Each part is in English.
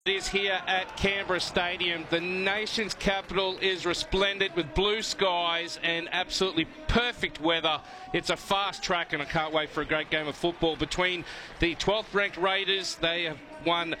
It is here at Canberra Stadium. The nation's capital is resplendent with blue skies and absolutely perfect weather. It's a fast track and I can't wait for a great game of football between the 12th ranked Raiders. They have won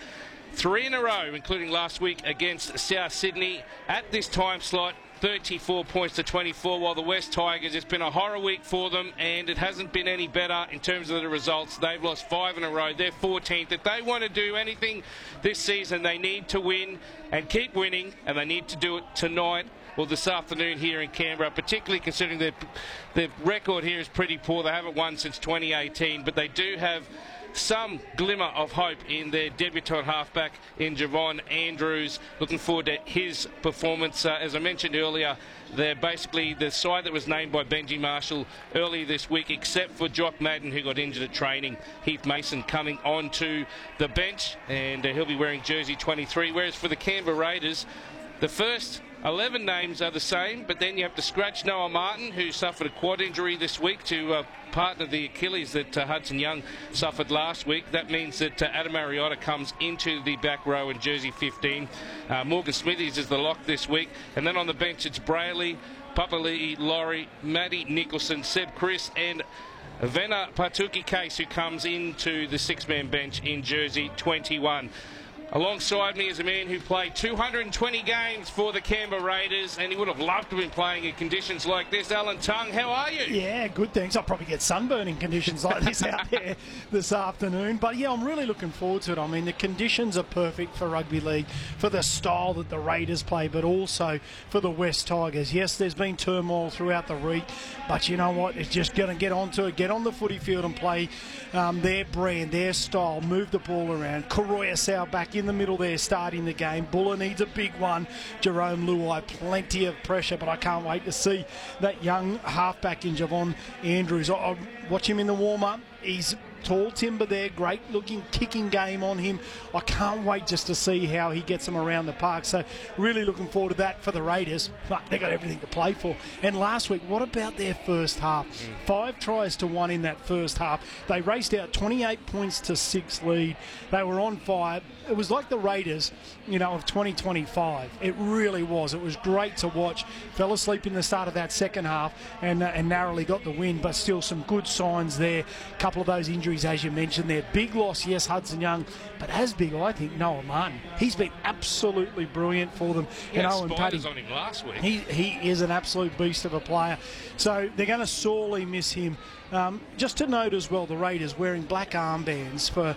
3 in a row, including last week against South Sydney. At this time slot, 34 points to 24, while the West Tigers, it's been a horror week for them and it hasn't been any better in terms of the results. They've lost 5 in a row. They're 14th. If they want to do anything this season, they need to win and keep winning, and they need to do it tonight or this afternoon here in Canberra, particularly considering their record here is pretty poor. They haven't won since 2018, but they do have some glimmer of hope in their debutant halfback in Javon Andrews. Looking forward to his performance. As I mentioned earlier, they're basically the side that was named by Benji Marshall earlier this week, except for Jock Madden, who got injured at training. Heath Mason coming onto the bench, and he'll be wearing jersey 23. Whereas for the Canberra Raiders, the first 11 names are the same, but then you have to scratch Noah Martin, who suffered a quad injury this week to partner the Achilles that Hudson Young suffered last week. That means that Adam Mariota comes into the back row in jersey 15. Morgan Smithies is the lock this week. And then on the bench, it's Brayley, Papali'i, Laurie, Matty Nicholson, Seb Chris, and Vena Patuki Case, who comes into the 6-man bench in jersey 21. Alongside me is a man who played 220 games for the Canberra Raiders, and he would have loved to have been playing in conditions like this. Alan Tongue, how are you? Yeah, good, thanks. I'll probably get sunburn in conditions like this out there this afternoon. But yeah, I'm really looking forward to it. I mean, the conditions are perfect for rugby league, for the style that the Raiders play, but also for the West Tigers. Yes, there's been turmoil throughout the week, but you know what? It's just going to get onto it, get on the footy field and play their brand, their style, move the ball around. Koroya Sao back in the middle there starting the game. Buller needs a big one. Jerome Luai, plenty of pressure, but I can't wait to see that young halfback in Javon Andrews. I watch him in the warm-up. He's tall timber there, great looking kicking game on him. I can't wait just to see how he gets them around the park. So really looking forward to that for the Raiders. But they've got everything to play for. And last week, what about their first half? 5 tries to 1 in that first half. They raced out 28 points to 6 lead. They were on fire. It was like the Raiders, of 2025. It really was. It was great to watch. Fell asleep in the start of that second half and narrowly got the win, but still some good signs there. A couple of those injuries, as you mentioned there. Big loss, yes, Hudson Young, but as big, I think, Noah Martin. He's been absolutely brilliant for them. Yeah, Spiders on him last week. He is an absolute beast of a player. So they're going to sorely miss him. Just to note as well, the Raiders wearing black armbands for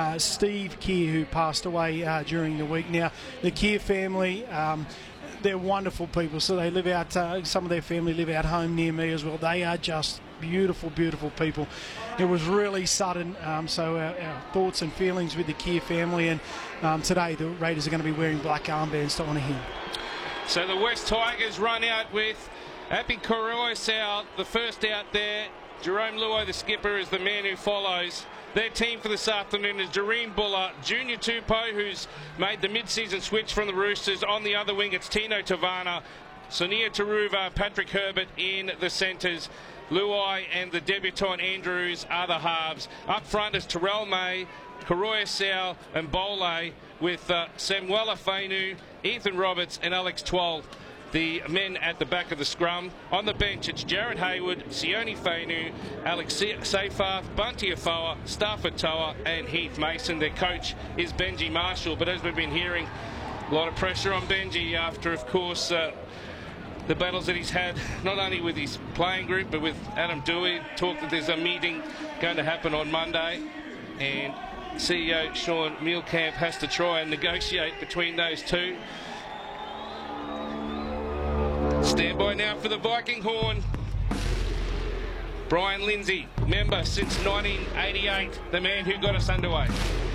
Steve Keir, who passed away during the week. Now, the Keir family, they're wonderful people. So they live out, some of their family live out home near me as well. They are just beautiful, beautiful people. It was really sudden, so our thoughts and feelings with the Keir family. And today, the Raiders are going to be wearing black armbands to honour him. So the West Tigers run out with Api Koroya, the first out there. Jerome Luai, the skipper, is the man who follows. Their team for this afternoon is Jareem Buller, Junior Tupou, who's made the mid-season switch from the Roosters. On the other wing, it's Tino Tavana, Sonia Taruva, Patrick Herbert in the centres. Luai and the debutant Andrews are the halves. Up front is Terrell May, Koroya Sao and Bole, with Samuela Fainu, Ethan Roberts and Alex Twal, the men at the back of the scrum. On the bench, it's Jared Hayward, Sione Fainu, Alex Seyfarth, Bunty Afoa, Stafford Toa and Heath Mason. Their coach is Benji Marshall, but as we've been hearing, a lot of pressure on Benji after, of course, the battles that he's had, not only with his playing group, but with Adam Dewey. Talk that there's a meeting going to happen on Monday, and CEO Sean Mielkamp has to try and negotiate between those two. Stand by now for the Viking horn. Brian Lindsay, member since 1988, the man who got us underway.